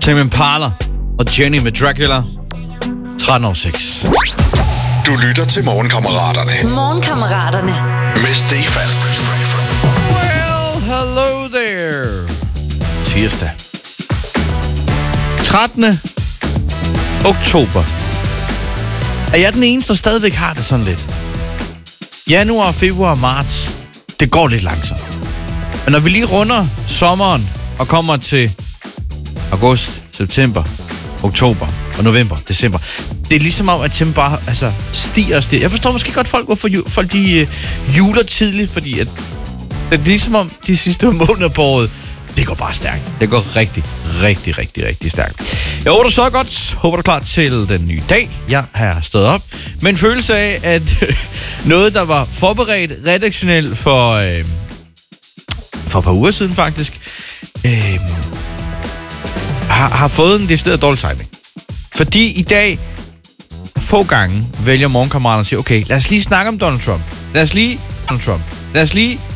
Tame Impala og Jenny med Dracula. 13:06. Du lytter til Morgenkammeraterne. Morgenkammeraterne. Med Stefan. Well, hello there. Tirsdag. 13. oktober. Er jeg den eneste, der stadigvæk har det sådan lidt? Januar, februar, marts. Det går lidt langsomt. Men når vi lige runder sommeren og kommer til august, september, oktober og november, december. Det er ligesom om, at tempo bare stiger og stiger. Jeg forstår måske godt hvorfor folk de juler tidligt, fordi at det er ligesom om de sidste måneder på året, det går bare stærkt. Det går rigtig, rigtig, rigtig, rigtig stærkt. Jeg håber, du så godt. Håber, du er klar til den nye dag. Jeg har stået op med en følelse af, at noget, der var forberedt redaktionelt for et par uger siden faktisk, har fået en decideret dårlig timing. Fordi i dag, få gange, vælger morgenkammeraterne at sige, okay, lad os lige snakke om Donald Trump. Lad os lige